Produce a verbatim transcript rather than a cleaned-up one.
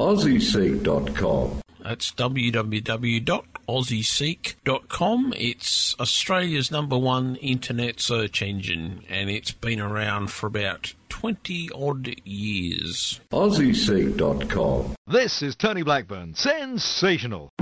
aussie seek dot com. That's w w w dot aussie seek dot com. It's Australia's number one internet search engine, and it's been around for about twenty-odd years. aussie seek dot com. This is Tony Blackburn. Sensational.